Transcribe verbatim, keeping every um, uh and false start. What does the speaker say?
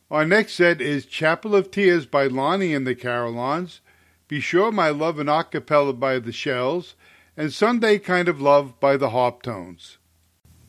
Our next set is Chapel of Tears by Lonnie and the Carillons, Be Sure My Love, an acapella by the Shells, and Sunday Kind of Love by the Harp Tones.